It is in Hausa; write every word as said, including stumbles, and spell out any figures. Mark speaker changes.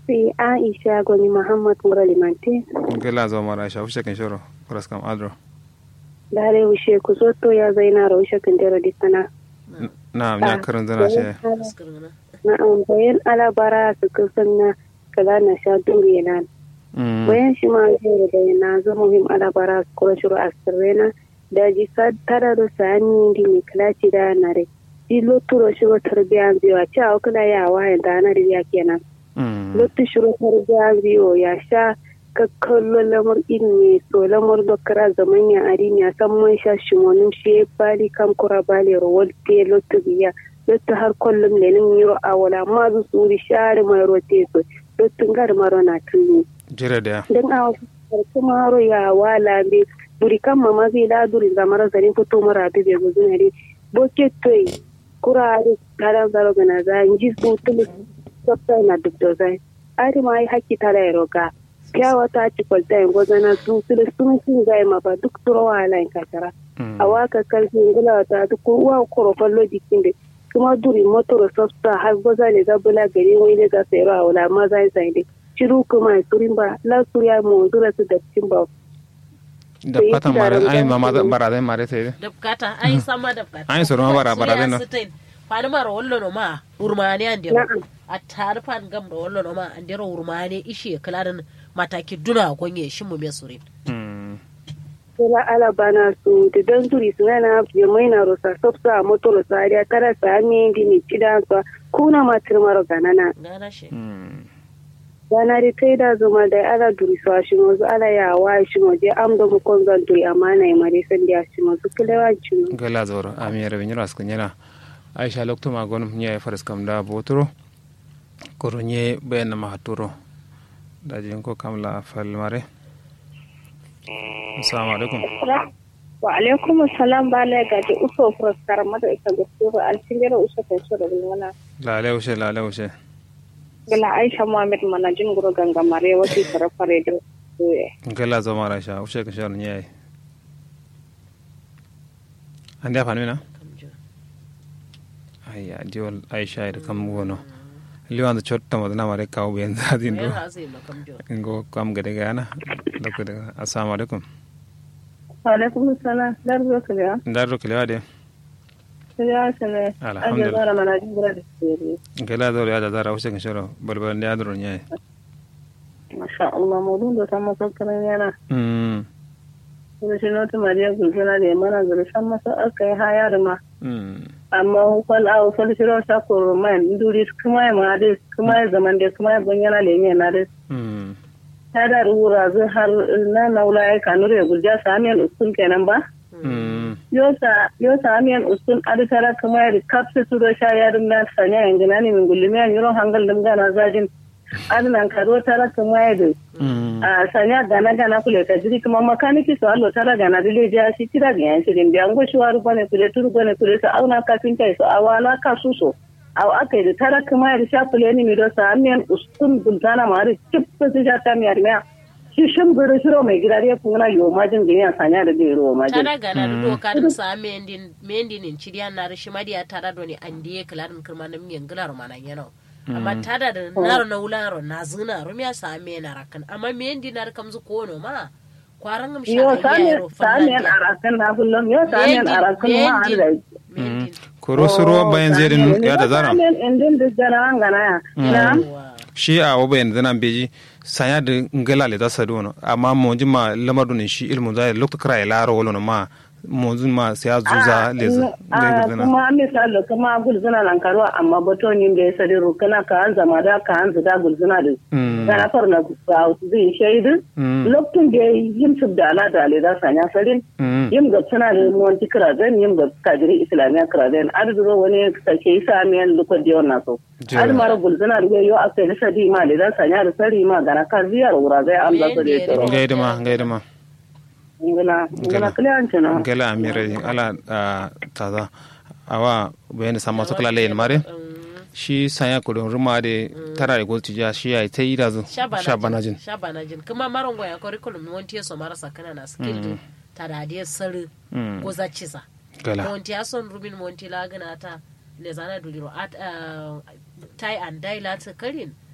Speaker 1: sai Aisha Gwani Muhammad Muralimante.
Speaker 2: Gela zo mara Aisha ushe kan shoro kuras kam adro.
Speaker 1: Dare ushe ku zo to ya zaina ra ushe kan dero disana.
Speaker 2: Na nya karin zana she.
Speaker 1: Na an bayan alabara su kusanna kala na sha duri nan. Bayan shi ma zai da na zo muhim alabara su kura shuru asirena da ji tara da sani di mi klaci da na re. Di loturo shuru tarbiyan biwa ci a kula ya wayan da na riya kenan. Lotu shuru tarbiyan biyo ya sha kakkallo lamar ilmi so lamar dokara zaman ya arin ya san man sha shimonin shi bali kam kura bali rawal te lotu biya lotu har kullum ne nin yiro awala ma zu suri share mai rote so lotu gar maro na tuni
Speaker 2: jira da
Speaker 1: dan awa kuma haro ya wala be duri kan mama zai la duri zamar zarin fito mara be be guzunari boke toy kura da karan zaro gana za inji su tulu sabta na dubdo zai ari mai hakki tala roga kyawa ta ci kwalta yin gwazana su su da sun sun zai mafa duk turawa halayen kakara a waka karfi ngula ta duk uwa korofan lojikin da kuma duri motor softa har gwaza ne zabula gari wani ne za su yi rawa wala ma zai zai dai shiru kuma surin ba la suriya mu zura su da cikin ba
Speaker 2: da fatan mare ai mama da barade mare sai
Speaker 3: da kata ai sama da kata
Speaker 2: ai soro bara barade no
Speaker 3: fani mara wallo no ma urmani ande a tarfan gam da wallo no ma ande ro urmani ishe kladan mataki duna gonye shi mu mesurin
Speaker 2: mm
Speaker 1: kula ala bana su da dan turi su na ya maina rosa sofsa motor sariya tara sami di ni cidan sa kuna matir maro ganana
Speaker 3: gana shi
Speaker 2: mm
Speaker 1: gana ri tai da zuma da ala duri so shi mo ala ya wa shi mo je am da mu kon zan duri amana ya mare san dia shi mo su kula shi
Speaker 2: gala zoro amira bin ras kunyana Aisha lokto ma gonum nya faras kam da botoro koronye ben ma haturo da jin ko kamla fal mare assalamu alaikum
Speaker 1: wa alaikum assalam bale ga ji uso faskar mata ita gaskiya alcingero uso ta so da wala
Speaker 2: la le ushe la le ushe
Speaker 1: gala Aisha Muhammad manajin guro ganga mare wati sarafare da
Speaker 2: gala zo mara Aisha ushe ka shar nya ande fa mina ayya diol Aisha da kam gono liwan da chotta madana mare kaw ben zadin do ngo kam gade gana lokko de assalamu alaikum
Speaker 1: wa alaikum assalam darbo kala
Speaker 2: darbo kala de
Speaker 1: ya sene
Speaker 2: alhamdulillah
Speaker 1: mana jira de
Speaker 2: gala do ya da ra usen shoro balbal ne adro nyaay
Speaker 1: masha Allah modun do tamma sakana yana
Speaker 2: mm
Speaker 1: ko shi no to mariya gulzana de mana zuru san masa akai hayar ma
Speaker 2: mm
Speaker 1: amma hukun a wasu shirar shakon roman duri kuma ya ma'adis kuma ya zaman da kuma ya banyana lenye na dis ta da rura zai har na naula ya kanu da gulja samiyan uskun kenan ba yau samiyan uskun aditara kuma ya rikapsi su da sha yarin na sanya yanzu na nemin gullumiyan yiron hangal dimgana zajin adinan karo tara kuma ya da a sanya gana gana kule ta jiri kuma makaniki su allo tara gana dile ja shi tira ga yan shirin biyan go shi waru bane kule turu bane kule sa auna kafin kai su awala ka suso aw akai da tara kuma ya sha kule ni mi do sa amiyan ustun bultana mari chip su ja ta mi armiya shi shin buru shiro mai gidare kuma yo majin gani sanya da biro majin
Speaker 3: tara gana do ka da sa mendin mendin in cidiya na rishi madiya tara do ni andiye klarin kirma na miyan gilar manan yana amma tada da naro na wularo na zina rum ya same na rakan amma me yin dinar kamzu kono ma kwaran gam sha ya ro
Speaker 1: same na rakan na kullum yo same na rakan ma har da
Speaker 2: koro suro bayan zerin ya da zara
Speaker 1: indin da zara ngana ya na
Speaker 2: shi a wo bayan zana beji sanya da ngala le da sadono amma mo jima lamadu ne shi ilmu zai lokto kra ya laro wolo ma monzun ma sai azuza leza
Speaker 1: kuma misali kuma gulzuna nan karuwa amma batonin da ya sadi rukuna ka an zama da ka an zuda gulzuna da kana farna ga zai shaidu lokacin da yin su da ala da alida sanya sarin yin ga suna da monti krazan yin ga kadiri islamiya krazan addu'o wani sake isa miyan lokacin da wannan so har mara gulzuna da yo akai da sadi ma da sanya da sari ma gana ka ziyar wura zai an ba su da tsaro
Speaker 2: gaidama gaidama
Speaker 1: ngala ngala kliyanchana
Speaker 2: ngala amire ala taza awa bayani sama to kala len mare shi sanya kudin ruma de tara da golti ja shi ai tai da zu shabanajin
Speaker 3: shabanajin kuma marongo ya curriculum wonti so marasa kana na skill tara da sar ko zaciza wonti ason rubin wonti lagana ta le zana duliro at tai and dai lat karin